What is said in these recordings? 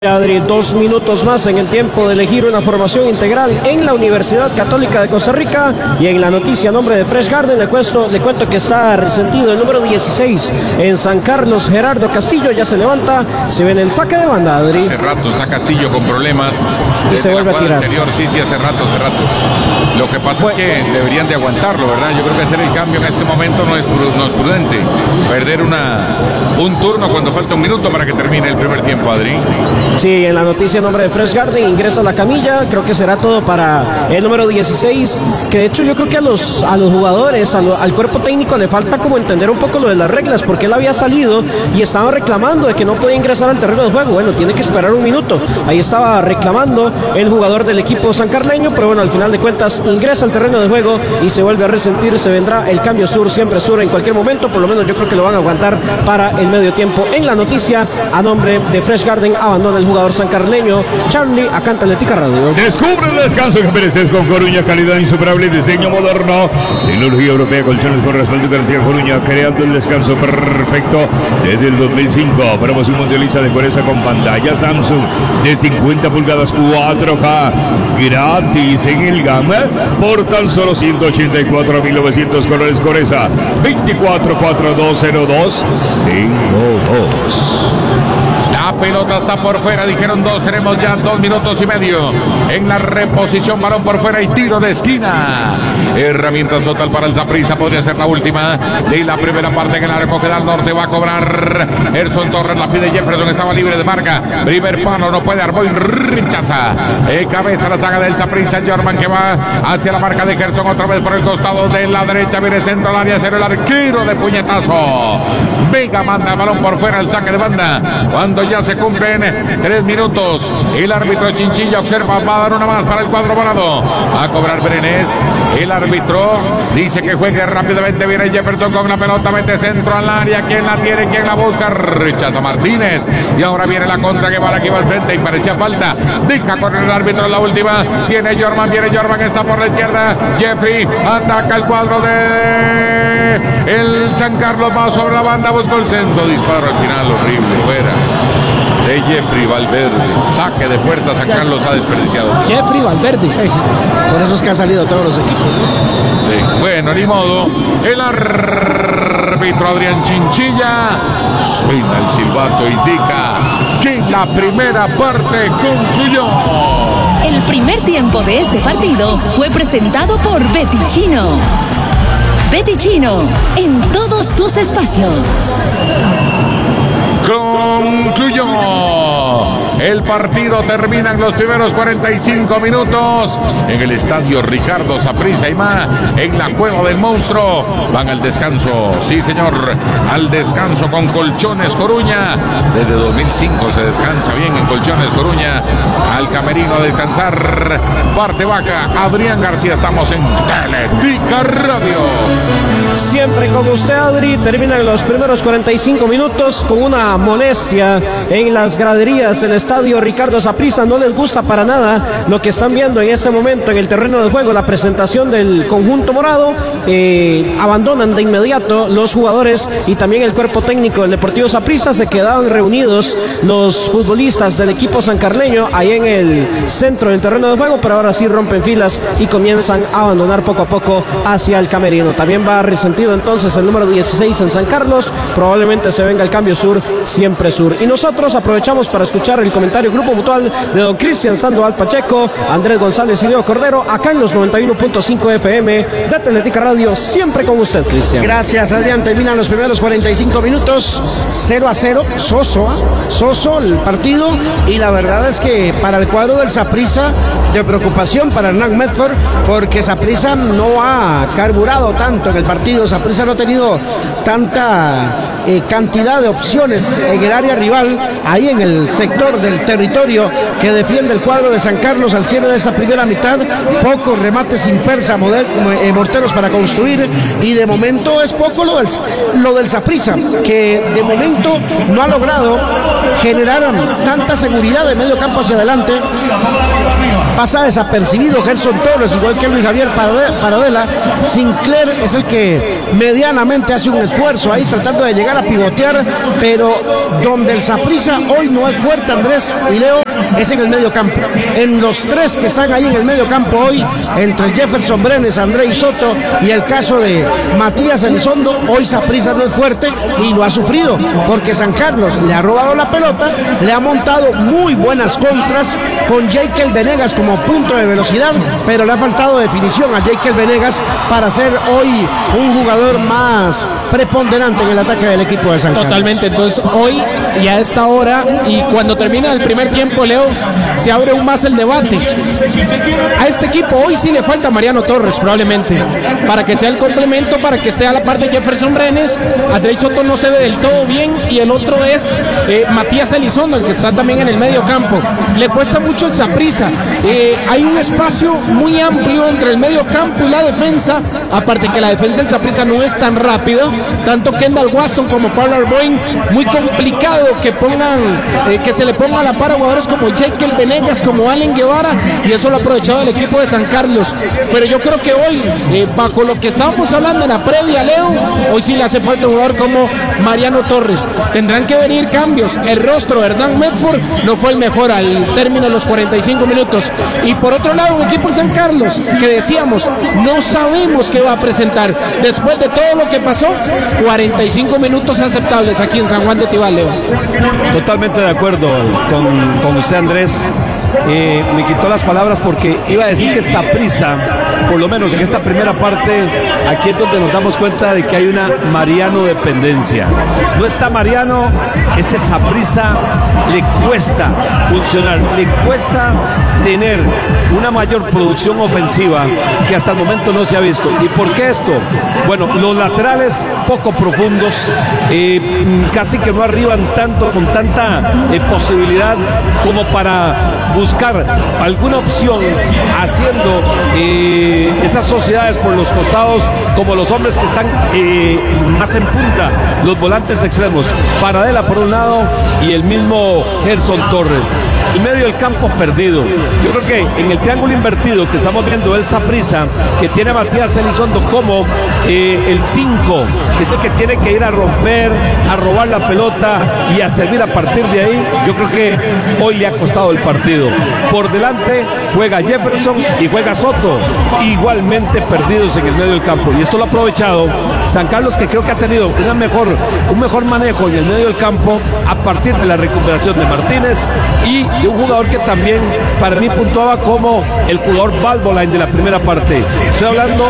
Adri, 2 minutos más en el tiempo de elegir una formación integral en la Universidad Católica de Costa Rica. Y en la noticia a nombre de Fresh Garden le cuento que está resentido el número 16 en San Carlos, Gerardo Castillo. Ya se levanta, se ve en el saque de banda, Adri. Hace rato está Castillo con problemas y se vuelve a tirar anterior. Sí, hace rato. Lo que pasa es que deberían de aguantarlo, ¿verdad? Yo creo que hacer el cambio en este momento no es prudente. Perder un turno cuando falta un minuto para que termine el primer tiempo, Adri. Sí, en la noticia en nombre de Fresh Garden ingresa a la camilla. Creo que será todo para el número 16, que de hecho yo creo que a los jugadores, al cuerpo técnico le falta como entender un poco lo de las reglas, porque él había salido y estaba reclamando de que no podía ingresar al terreno de juego. Bueno, tiene que esperar un minuto. Ahí estaba reclamando el jugador del equipo sancarleño, pero bueno, al final de cuentas ingresa al terreno de juego y se vuelve a resentir. Se vendrá el cambio siempre sur en cualquier momento. Por lo menos yo creo que lo van a aguantar para el medio tiempo. En la noticia a nombre de Fresh Garden abandona el jugador sancarleño Charlie acá en Atlética Radio. Descubre el descanso que mereces con Coruña, calidad insuperable, diseño moderno, tecnología europea, colchones con respaldo y garantía. Coruña, creando el descanso perfecto desde el 2005. Promoción mundialista de Coreza con pantalla Samsung de 50 pulgadas 4K gratis en el gama por tan solo 184.900 colores. Coreza 24420252. La pelota está por fuera, dijeron dos, tenemos ya 2 minutos y medio en la reposición, balón por fuera y tiro de esquina. Herramientas total para el Saprissa, podría ser la última de la primera parte en el arco que da al norte, va a cobrar Erson Torres, la pide Jefferson, estaba libre de marca, primer palo, no puede, Arboin rechaza, cabeza la saga del Saprissa, Jorman que va hacia la marca de Gerson, otra vez por el costado de la derecha, viene centro al área, cero el arquero de puñetazo, Vega manda el balón por fuera, el saque de banda, cuando ya se cumplen 3 minutos, el árbitro Chinchilla observa, va a dar una más para el cuadro volado, va a cobrar Berenés, el árbitro dice que juegue rápidamente, viene Jefferson con la pelota, mete centro al área, ¿quién la tiene? ¿Quién la busca? Rechaza Martínez, y ahora viene la contra que va aquí va al frente y parecía falta, deja correr el árbitro en la última, viene Jorman, está por la izquierda, Jeffrey ataca el cuadro de el San Carlos, va sobre la banda, buscó el centro, disparo al final, horrible, fuera de Jeffrey Valverde, saque de puerta, San Carlos ha desperdiciado. Jeffrey Valverde, sí. Por eso es que han salido todos los equipos. Sí, bueno, ni modo, el árbitro Adrián Chinchilla suena el silbato, indica que la primera parte concluyó. El primer tiempo de este partido fue presentado por Betty Chino. Betty Chino, en todos tus espacios. Concluyó el partido, terminan los primeros 45 minutos en el estadio Ricardo Saprissa y más, en la Cueva del Monstruo. Van al descanso, sí señor, al descanso con Colchones Coruña. Desde 2005 se descansa bien en Colchones Coruña. Al camerino a descansar, parte vaca, Adrián García, estamos en Atlética Radio. Siempre con usted, Adri. Terminan los primeros 45 minutos con una molestia en las graderías del estadio Ricardo Saprissa. No les gusta para nada lo que están viendo en este momento en el terreno de juego, la presentación del conjunto morado. Abandonan de inmediato los jugadores y también el cuerpo técnico del Deportivo Saprissa. Se quedaban reunidos los futbolistas del equipo sancarleño ahí en el centro del terreno de juego, pero ahora sí rompen filas y comienzan a abandonar poco a poco hacia el camerino. También va resentido entonces el número 16 en San Carlos. Probablemente se venga el cambio sur, siempre sur. Y nosotros aprovechamos para escuchar el comentario Grupo Mutual de don Cristian Sandoval Pacheco, Andrés González y Leo Cordero, acá en los 91.5 FM de Atlética Radio. Siempre con usted, Cristian. Gracias, Adrián. Terminan los primeros 45 minutos, 0-0, soso el partido, y la verdad es que para el cuadro del Saprissa, de preocupación para Hernán Medford, porque Saprissa no ha carburado tanto en el partido. Saprissa no ha tenido tanta cantidad de opciones en el área rival, ahí en el sector del territorio que defiende el cuadro de San Carlos al cierre de esta primera mitad. Pocos remates sin persa, morteros para construir, y de momento es poco lo del Saprissa, que de momento no ha logrado generar tanta seguridad de medio campo hacia adelante. pasa desapercibido Gerson Torres, igual que Luis Javier Paradela. Sinclair es el que medianamente hace un esfuerzo ahí tratando de llegar a pivotear, pero donde el Saprissa hoy no es fuerte, Andrés y Leo, es en el medio campo. En los tres que están ahí en el medio campo hoy, entre Jefferson Brenes, Andrei Soto y el caso de Matías Elizondo, hoy Saprissa no es fuerte y lo ha sufrido, porque San Carlos le ha robado la pelota, le ha montado muy buenas contras con Jekyll Venegas como punto de velocidad, pero le ha faltado definición a Jekyll Venegas para ser hoy un jugador más preponderante en el ataque del equipo de San Carlos. Totalmente, entonces hoy y a esta hora y cuando termina el primer tiempo, Leo, se abre aún más el debate. A este equipo hoy sí le falta Mariano Torres probablemente, para que sea el complemento, para que esté a la par de Jefferson Brenes. Andrei Soto no se ve del todo bien y el otro es Matías Elizondo, el que está también en el medio campo. Le cuesta mucho el Saprissa. Hay un espacio muy amplio entre el medio campo y la defensa, aparte que la defensa del Saprissa no es tan rápida, tanto Kendall Waston como Pablo Arboin, muy complicado que se le ponga a la par a jugadores como Jekyll Venegas, como Allen Guevara, y eso lo ha aprovechado el equipo de San Carlos. Pero yo creo que hoy, bajo lo que estábamos hablando en la previa, Leo, hoy sí le hace falta un jugador como Mariano Torres. Tendrán que venir cambios. El rostro de Hernán Medford no fue el mejor al término de los 45 minutos. Y por otro lado, un equipo de San Carlos que decíamos, no sabemos qué va a presentar. Después de todo lo que pasó, 45 minutos aceptables aquí en San Juan de Tibás, Leo. Totalmente de acuerdo con usted, Andrés. Me quitó las palabras porque iba a decir que Saprissa, por lo menos en esta primera parte, aquí es donde nos damos cuenta de que hay una Mariano dependencia. No está Mariano, este Saprissa le cuesta funcionar, le cuesta tener una mayor producción ofensiva que hasta el momento no se ha visto. ¿Y por qué esto? Bueno, los laterales poco profundos, casi que no arriban tanto, con tanta posibilidad como para buscar alguna opción haciendo esas sociedades por los costados, como los hombres que están más en punta, los volantes extremos, Paradela por un lado y el mismo Gerson Torres. El medio del campo perdido. Yo creo que en el triángulo invertido que estamos viendo el Saprissa, que tiene a Matías Elizondo como el 5, que es el que tiene que ir a romper, a robar la pelota y a servir a partir de ahí, yo creo que hoy le ha costado el partido. Por delante juega Jefferson y juega Soto, igualmente perdidos en el medio del campo, y esto lo ha aprovechado San Carlos, que creo que ha tenido un mejor manejo en el medio del campo a partir de la recuperación de Martínez y de un jugador que también para mí puntuaba como el jugador Valvoline de la primera parte. Estoy hablando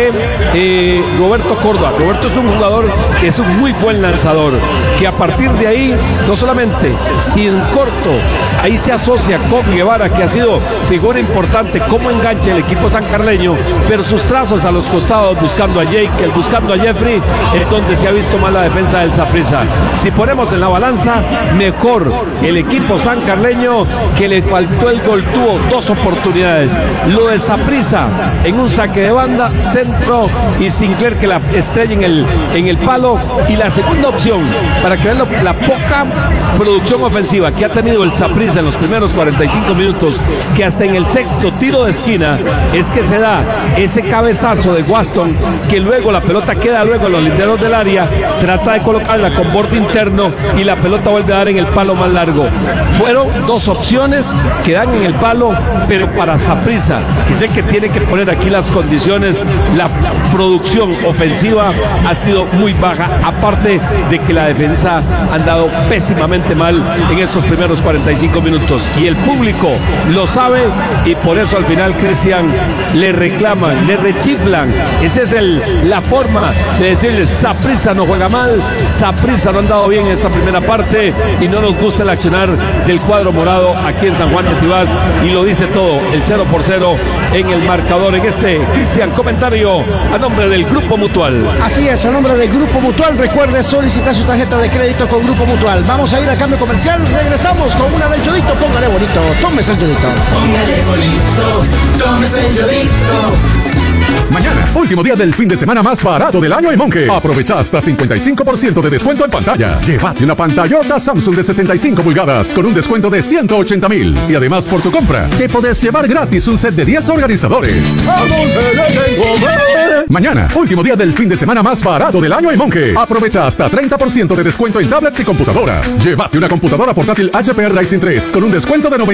de Roberto Córdoba. Roberto es un jugador que es un muy buen lanzador, que a partir de ahí, no solamente si en corto ahí se asocia con Guevara, que ha sido figura importante como enganche el equipo sancarleño, pero sus trazos a los costados buscando a Jekyll, buscando a Jeffrey, es donde se ha visto mal la defensa del Saprissa. Si ponemos en la balanza, mejor el equipo sancarleño, que le faltó el gol, tuvo 2 oportunidades. Lo de Saprissa en un saque de banda, centro, y Sinclair que la estrella en el palo. Y la segunda opción, para que vean la poca producción ofensiva que ha tenido el Saprissa en los primeros 45 minutos, que hasta en el sexto tiro de esquina es que se da ese cabezazo de Waston, que luego la pelota queda luego en los linderos del área, trata de colocarla con borde interno y la pelota vuelve a dar en el palo más largo. Fueron 2 opciones que dan en el palo, pero para Saprissa, que es el que tiene que poner aquí las condiciones, la producción ofensiva ha sido muy baja, aparte de que la defensa ha andado pésimamente mal en estos primeros 45 minutos, y el público lo sabe, y por eso al final, Cristian, le reclaman, le rechiflan. Esa es la forma de decirles: Saprissa no juega mal, Saprissa no ha andado bien en esta primera parte y no nos gusta el accionar del cuadro morado aquí en San Juan de Tibás, y lo dice todo, el 0-0 en el marcador en este, Cristian, comentario a nombre del Grupo Mutual. Así es, a nombre del Grupo Mutual. Recuerde solicitar su tarjeta de crédito con Grupo Mutual. Vamos a ir al cambio comercial, regresamos con una del Yodito. Póngale bonito, tómese el Yodito. Póngale bonito, tómese el Yodito. Mañana, último día del fin de semana más barato del año en Monge. Aprovecha hasta 55% de descuento en pantallas. Llévate una pantallota Samsung de 65 pulgadas con un descuento de 180,000. Y además, por tu compra, te podés llevar gratis un set de 10 organizadores. Mañana, último día del fin de semana más barato del año en Monge. Aprovecha hasta 30% de descuento en tablets y computadoras. Llévate una computadora portátil HP Ryzen 3 con un descuento de